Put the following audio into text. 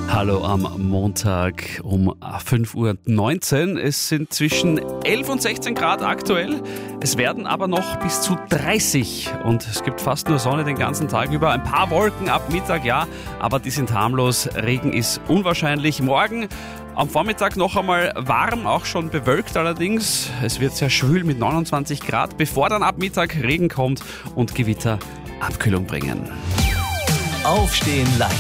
Hallo am Montag um 5:19 Uhr. Es sind zwischen 11 und 16 Grad aktuell. Es werden aber noch bis zu 30 und es gibt fast nur Sonne den ganzen Tag über. Ein paar Wolken ab Mittag, ja, aber die sind harmlos. Regen ist unwahrscheinlich. Morgen am Vormittag noch einmal warm, auch schon bewölkt allerdings. Es wird sehr schwül mit 29 Grad, bevor dann ab Mittag Regen kommt und Gewitter Abkühlung bringen. Aufstehen live.